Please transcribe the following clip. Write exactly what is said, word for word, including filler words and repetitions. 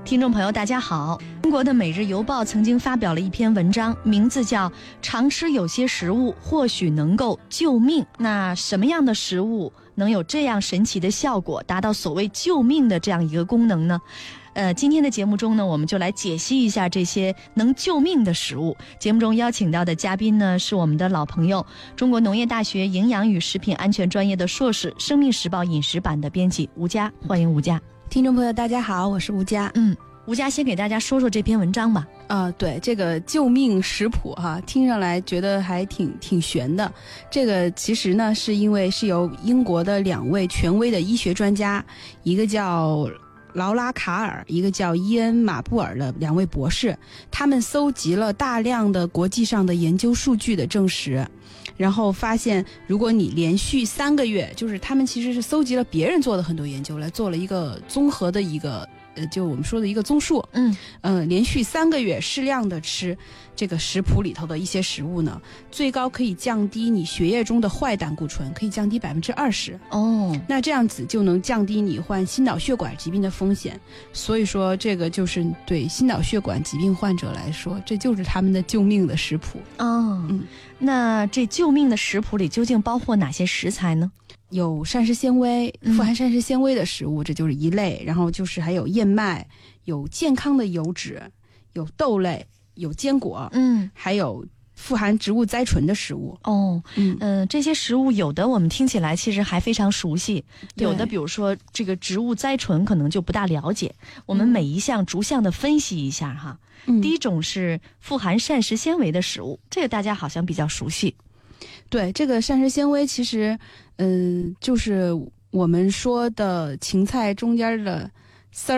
听众朋友大家好，中国的每日邮报曾经发表了一篇文章，名字叫常吃有些食物或许能够救命。那什么样的食物能有这样神奇的效果，达到所谓救命的这样一个功能呢？呃，今天的节目中呢，我们就来解析一下这些能救命的食物。节目中邀请到的嘉宾呢，是我们的老朋友，中国农业大学营养与食品安全专业的硕士，生命时报饮食版的编辑吴佳，欢迎吴佳。 听众朋友大家好，我是吴佳。 嗯，吴佳先给大家说说这篇文章吧。 啊、呃，对，这个救命食谱哈、啊，听上来觉得还挺挺悬的。这个其实呢，是因为是由英国的两位权威的医学专家，一个叫劳拉卡尔，一个叫伊恩马布尔的两位博士，他们搜集了大量的国际上的研究数据的证实，然后发现，如果你连续三个月，就是他们其实是搜集了别人做的很多研究，来做了一个综合的一个。呃，就我们说的一个综述， 嗯， 呃，连续三个月适量的吃这个食谱里头的一些食物呢，最高可以降低你血液中的坏胆固醇，可以降低百分之二十。 哦， 那这样子就能降低你患心脑血管疾病的风险。所以说，这个就是对心脑血管疾病患者来说，这就是他们的救命的食谱。 哦，嗯，那这救命的食谱里究竟包括哪些食材呢？ 有膳食纤维，富含膳食纤维的食物，嗯、这就是一类。然后就是还有燕麦，有健康的油脂，有豆类，有坚果， 嗯， 还有富含植物甾醇的食物。 哦，嗯、呃，这些食物有的我们听起来其实还非常熟悉，有的比如说这个植物甾醇可能就不大了解。我们每一项逐项的分析一下哈。嗯、第一种是富含膳食纤维的食物，这个大家好像比较熟悉。 对，这个膳食纤维其实，嗯、呃，就是我们说的芹菜中间的